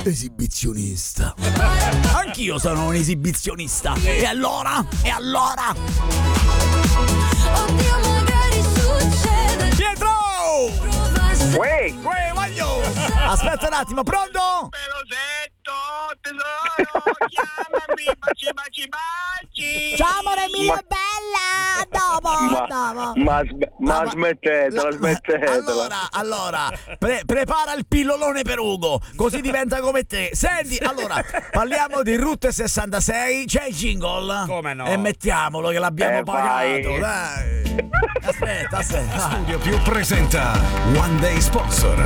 esibizionista. Anch'io sono un esibizionista. E allora? Oddio, magari succede. Pietro! Uè, voglio! Aspetta un attimo, pronto? Pelosetto, tesoro, chiamami, baci. Ciao amore mio, bella! Dopo! Ma smettetela. Allora, prepara il pillolone per Ugo, così diventa come te. Senti, allora, parliamo di Route 66, c'è il jingle? Come no? E mettiamolo che l'abbiamo pagato, vai. dai. Aspetta. Studio Più presenta One Day Sponsor.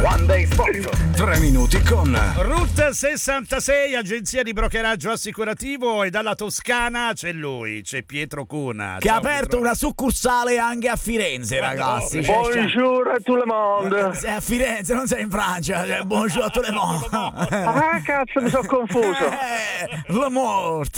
3 minuti con Route 66, agenzia di brokeraggio assicurativo, e dalla Toscana c'è lui, c'è Pietro Cuna. Che ha Ciao, aperto Pietro. una succursale anche a Firenze, ragazzi. Bonjour a tout le monde. Sei a Firenze, non sei in Francia. Buongiorno a tutti le Ah, cazzo, mi sono confuso. La morte.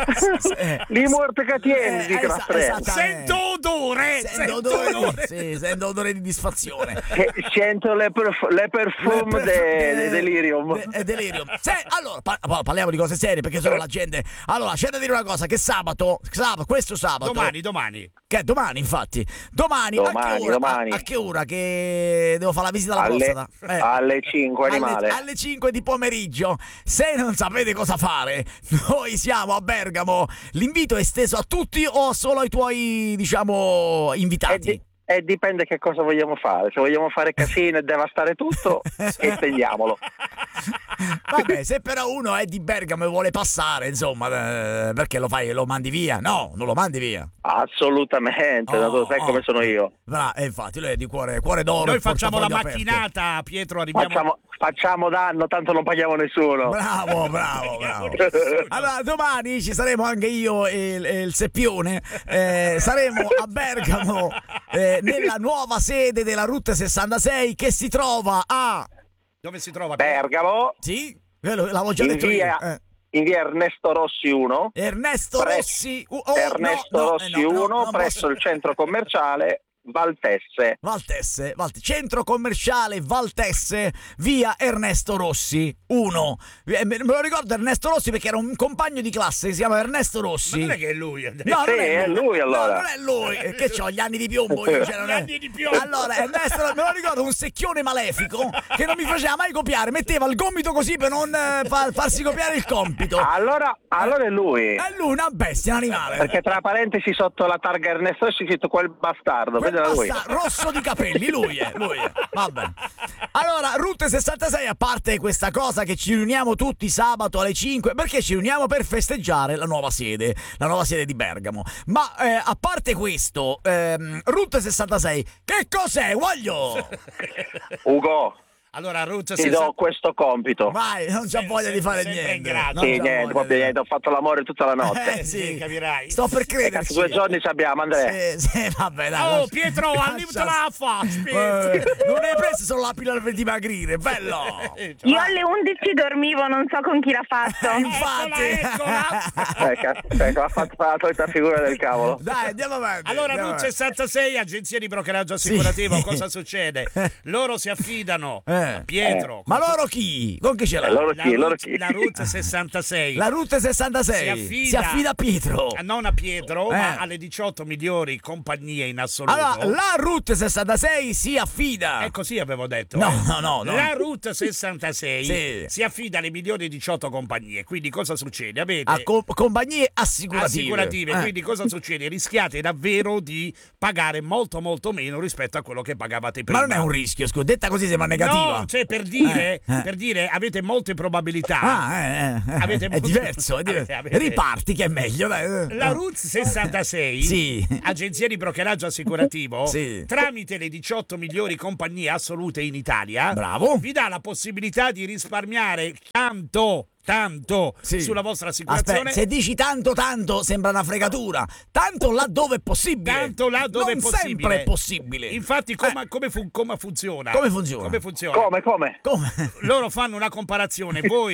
Li morte che tieni, dico la stretta. Sento odore. Sento odore di disfazione. Sento le perfume delirium. Delirium. Allora, parliamo di cose serie perché sennò la gente. Allora, c'è da dire una cosa: che questo sabato. Domani. Che domani, infatti. Domani. Domani. A che ora? Che devo fare la visita alla prostata? Alle 5 animale. Alle 5 di pomeriggio. Se non sapete cosa fare, noi siamo a Bergamo. L'invito è esteso a tutti o solo ai tuoi, diciamo, invitati? E dipende che cosa vogliamo fare. Se vogliamo fare casino e devastare tutto, estendiamolo. Vabbè, se però uno è di Bergamo e vuole passare, insomma, perché lo mandi via? No, non lo mandi via. Assolutamente, sai come sono io. Infatti, lui è di cuore d'oro. Noi facciamo la portafoglio macchinata, Pietro, arriviamo. Facciamo danno, tanto non paghiamo nessuno. Bravo. Allora, domani ci saremo anche io e il Seppione. Saremo a Bergamo nella nuova sede della Route 66 che si trova a... Dove si trova? Bergamo. Sì? L'avevo già detto io. In via Ernesto Rossi 1. Ernesto Rossi 1 presso il centro commerciale Valtesse, centro commerciale Valtesse, via Ernesto Rossi 1. Me lo ricordo Ernesto Rossi perché era un compagno di classe che si chiama Ernesto Rossi. Ma non è che è lui? No, sì, è lui allora. No, non è lui, che c'ho gli anni di piombo io, Anni di piombo. Allora, Ernesto, me lo ricordo, un secchione malefico che non mi faceva mai copiare, metteva il gomito così per non farsi copiare il compito. Allora è lui. È lui, una bestia, un animale. Perché tra parentesi sotto la targa Ernesto Rossi c'è scritto quel bastardo, vedete lui. Rosso di capelli, lui è. Vabbè. Allora, Route 66, a parte questa cosa che ci riuniamo tutti sabato alle 5, perché ci riuniamo per festeggiare la nuova sede di Bergamo. Ma a parte questo, Route 66, che cos'è, voglio? Ugo, Allora, Route ti do questo compito. Vai, non c'ho voglia di fare niente. Sì, niente, proprio niente, ho fatto l'amore tutta la notte. Sì, capirai. Sto per crederci. 2 giorni ci abbiamo, Andrea. Sì, vabbè, dai. Oh, Pietro, la fa. Non hai preso solo la pillola per dimagrire, bello. Io alle 11 dormivo, non so con chi l'ha fatto. Infatti. Ecco, ha fatto la solita figura del cavolo. Dai, andiamo avanti. Allora, Route 66, agenzia di brokeraggio assicurativo, Sì. cosa succede? Loro si affidano a Pietro. Ma loro chi? Con chi ce l'ha? Loro chi? La Route 66. La Route 66 si affida a Pietro. Non a Pietro, ma alle 18 migliori compagnie in assoluto. Allora, la Route 66 si affida. E così avevo detto. No. La Route 66 Sì. si affida alle migliori 18 compagnie. Quindi cosa succede? Avete A compagnie assicurative. Quindi cosa succede? Rischiate davvero di pagare molto meno rispetto a quello che pagavate prima. Ma non è un rischio, scusa, detta così sembra negativa. No, cioè per dire avete molte probabilità. È diverso. Avete- Riparti che è meglio. Dai. La Route 66, Sì. agenzia di brokeraggio assicurativo, Sì. tramite le 18 migliori compagnie assolute in Italia, Bravo. vi dà la possibilità di risparmiare tanto Sì. sulla vostra assicurazione. Aspetta, se dici tanto sembra una fregatura. Tanto laddove è possibile. Tanto là dove non è possibile. sempre è possibile. Infatti, come funziona? Come funziona? Come? Come? Loro fanno una comparazione. Voi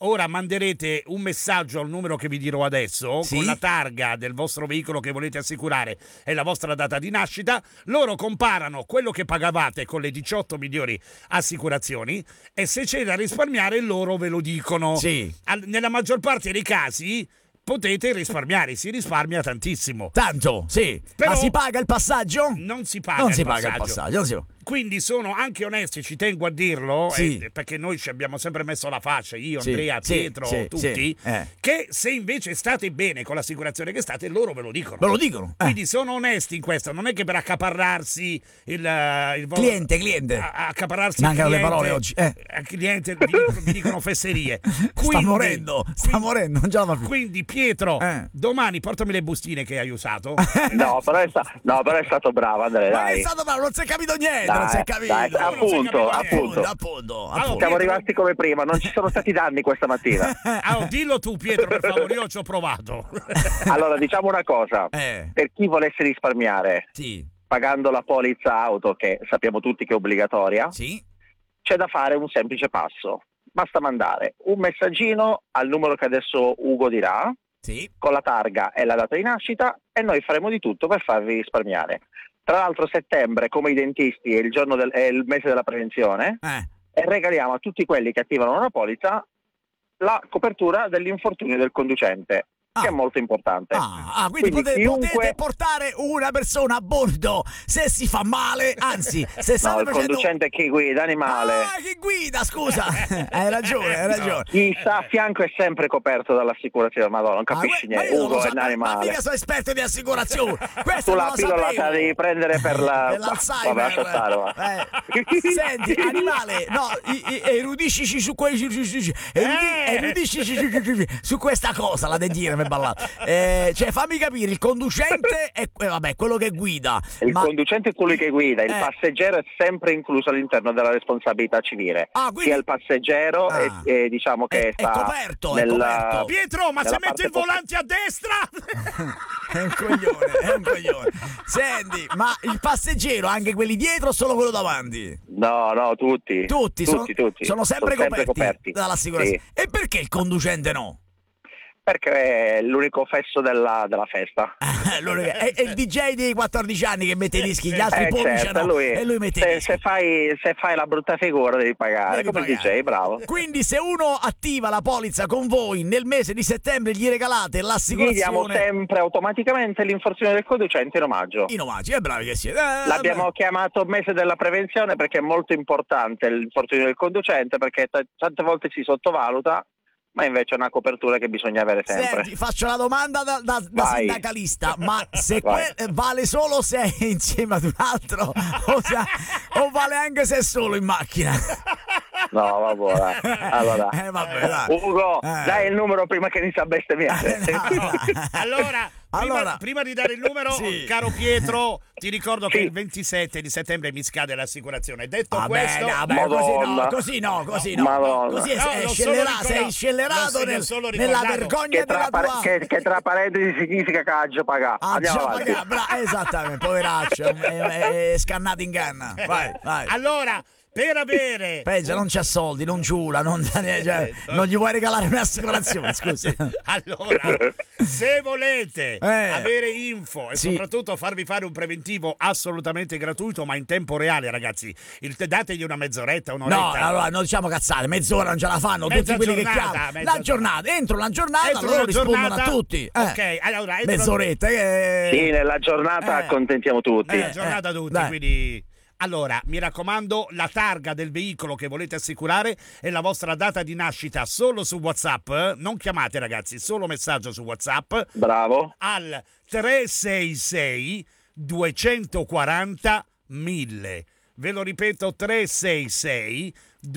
ora manderete un messaggio al numero che vi dirò adesso, Sì. con la targa del vostro veicolo che volete assicurare e la vostra data di nascita. Loro comparano quello che pagavate con le 18 migliori assicurazioni e se c'è da risparmiare loro ve lo dicono. Sì. Nella maggior parte dei casi potete risparmiare, si risparmia tantissimo. Tanto, sì. Però Ma si paga il passaggio? Non si paga Non il si paga il passaggio. passaggio. Non si... Quindi sono anche onesti, ci tengo a dirlo, Sì. perché noi ci abbiamo sempre messo la faccia, io, Sì, Andrea, sì, Pietro, sì, tutti, sì, che se invece state bene con l'assicurazione che state, loro ve lo dicono. Ve lo dicono. Quindi sono onesti in questo, non è che per accaparrarsi il Cliente. accaparrarsi Mancano il le cliente, parole oggi. al cliente vi dicono fesserie. Sta Quindi- morendo, non ce la fa più. Quindi Pietro, domani portami le bustine che hai usato. No, però è stato bravo, Andrea, Ma è dai. stato bravo, non si è capito niente, Dai, non si è capito. dai, appunto. Appunto. Siamo rimasti come prima, non ci sono stati danni questa mattina. Dillo tu, Pietro, per favore, io ci ho provato. Allora, diciamo una cosa, per chi volesse risparmiare, Sì, pagando la polizza auto, che sappiamo tutti che è obbligatoria, sì. c'è da fare un semplice passo. Basta mandare un messaggino al numero che adesso Ugo dirà, Sì. con la targa e la data di nascita, e noi faremo di tutto per farvi risparmiare. Tra l'altro settembre, come i dentisti, è il mese della prevenzione, e regaliamo a tutti quelli che attivano una polizza la copertura dell'infortunio del conducente, che è molto importante. Quindi potete chiunque... portare una persona a bordo se si fa male, anzi, se No, state il facendo... conducente è chi guida, animale. Chi guida, scusa. Hai ragione. Chi sta a fianco è sempre coperto dall'assicurazione, madonna, non capisci Ma niente. io non lo Ugo è so, un animale. ma mica sono esperto di assicurazione. Questo Tu non la lo pillola sapevo. te la devi prendere per L'Alzheimer. Vabbè, lascia stare, va. Senti, animale, no, erudiscici su erudiscici su questa cosa, la devi dire per ballare. Cioè, fammi capire, il conducente è quello che guida. Il conducente è colui che guida, il passeggero è sempre incluso all'interno della responsabilità civile. Quindi... Sia il passeggero e diciamo che sta coperto, nella... Pietro, ma se nella metti il volante a destra? È un coglione. Senti, ma il passeggero, anche quelli dietro o solo quello davanti? No, tutti. Tutti. Sono sempre coperti dall'assicurazione. Sì. E perché il conducente no? Perché è l'unico fesso della festa. È il DJ dei 14 anni che mette i dischi, gli altri certo, e lui mette i dischi. Se fai la brutta figura devi pagare, come il DJ, bravo. Quindi se uno attiva la polizza con voi nel mese di settembre gli regalate l'assicurazione. Gli diamo sempre automaticamente l'infortunio del conducente in omaggio. Bravi che siete. L'abbiamo chiamato mese della prevenzione perché è molto importante l'infortunio del conducente, perché tante volte si sottovaluta, ma invece è una copertura che bisogna avere sempre. Senti, faccio la domanda da sindacalista, ma se vale solo se è insieme ad un altro o vale anche se è solo in macchina? No, vabbè. Allora, vabbè, dai. Ugo, dai il numero prima che inizia a bestemmiare. Allora, prima di dare il numero, sì. caro Pietro, ti ricordo che il 27 di settembre mi scade l'assicurazione. Detto questo, così no. Madonna. Così sei scellerato nella vergogna della tua... Che tra parentesi significa che agio pagà. Andiamo avanti. Esattamente, poveraccio, è scannato in canna. Vai. allora, per avere... Peggio, non c'ha soldi, non giura, non gli vuoi regalare un'assicurazione, scusi. Allora, se volete avere info e soprattutto farvi fare un preventivo assolutamente gratuito, ma in tempo reale, ragazzi, dategli una mezz'oretta, un'oretta. No, allora non diciamo cazzate, mezz'ora non ce la fanno tutti quelli che chiamano. Entro la giornata loro rispondono a tutti. Ok, allora mezz'oretta. Sì, nella giornata accontentiamo tutti. Nella giornata tutti, quindi... Allora, mi raccomando, la targa del veicolo che volete assicurare e la vostra data di nascita solo su WhatsApp. Non chiamate, ragazzi, solo messaggio su WhatsApp. Bravo. Al 366 240 1000. Ve lo ripeto, 366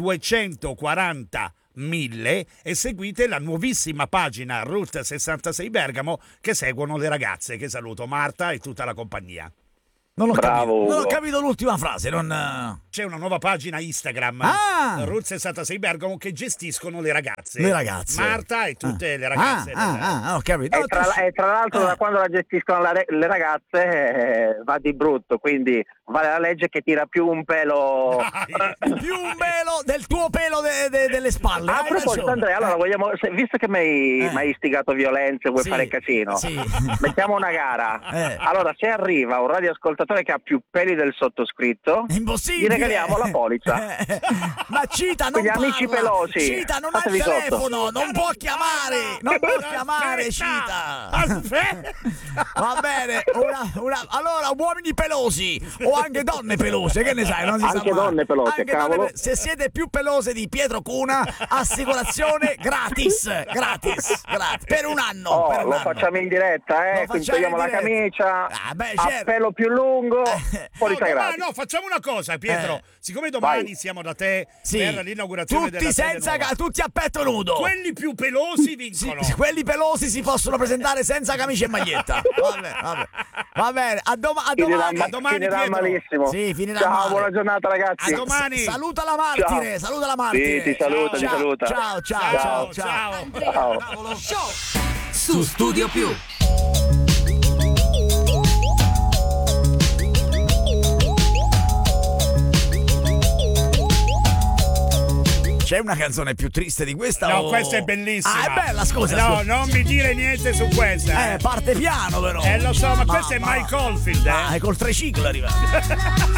240 1000 e seguite la nuovissima pagina Route 66 Bergamo che seguono le ragazze, che saluto, Marta e tutta la compagnia. Non ho capito l'ultima frase. C'è una nuova pagina Instagram, Route 66 Bergamo, che gestiscono le ragazze. Marta e tutte le ragazze. Ho capito. E tra l'altro da quando la gestiscono le ragazze va di brutto, quindi vale la legge che tira più un pelo più un pelo del tuo pelo delle spalle. A proposito, Andrea, allora vogliamo, visto che mi hai istigato violenze, vuoi fare casino, mettiamo una gara. Allora, se arriva un radioascoltatore che ha più peli del sottoscritto, impossibile, gli regaliamo la polizza. Ma Cita non quindi parla. amici pelosi, Cita non ha il telefono, non può chiamare, non può chiamare Cita. Va bene, allora uomini pelosi o anche donne pelose, che ne sai, non si anche sa mai. donne pelose, Anche cavolo. donne, se siete più pelose di Pietro Cuna, assicurazione gratis per un anno. Per un lo anno. facciamo in diretta, quindi togliamo la camicia, a pelo più lungo, polizza gratis. No, facciamo una cosa, Pietro, siccome domani siamo da te per l'inaugurazione tutti della sede nuova, tutti a petto nudo. Quelli più pelosi vincono. Quelli pelosi si possono presentare senza camicia e maglietta. Va bene. A domani finirà malissimo. Sì, finirà ciao, male. Buona giornata, ragazzi. A domani. Saluta la martire, saluta la martire. Sì, ti saluta, ti saluta. Ciao. Su Studio Più. C'è una canzone più triste di questa? No, questa è bellissima. Ah, è bella, scusa. No, non mi dire niente su questa. Parte piano però. Lo so, ma questo è Mike Oldfield. Col triciclo arriva.